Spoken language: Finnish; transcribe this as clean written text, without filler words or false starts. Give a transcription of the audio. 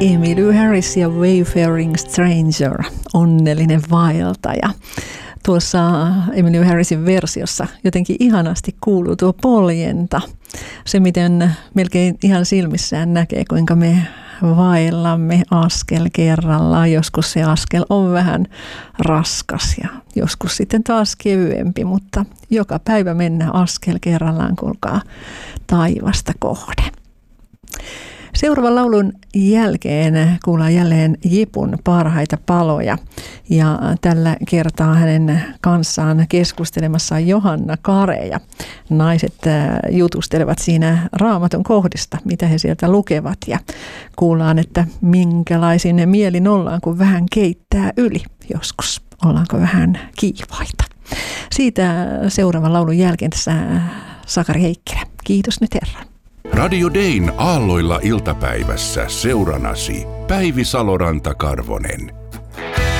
Emmylou Harris ja Wayfaring Stranger, onnellinen vaeltaja. Tuossa Emmylou Harrisin versiossa jotenkin ihanasti kuuluu tuo poljenta. Se, miten melkein ihan silmissään näkee, kuinka me vaellamme askel kerrallaan. Joskus se askel on vähän raskas ja joskus sitten taas kevyempi, mutta joka päivä mennään askel kerrallaan, kuulkaa, taivasta kohden. Seuraavan laulun jälkeen kuullaan jälleen Jipun parhaita paloja ja tällä kertaa hänen kanssaan keskustelemassa Johanna Kareja. Naiset jutustelevat siinä Raamatun kohdista, mitä he sieltä lukevat ja kuullaan, että minkälaisin mielin ollaan, kun vähän keittää yli joskus. Ollaanko vähän kiivaita. Siitä seuraavan laulun jälkeen tässä Sakari Heikkilä. Kiitos nyt Herran. Radio Dayn aalloilla iltapäivässä seuranasi Päivi Saloranta-Karvonen.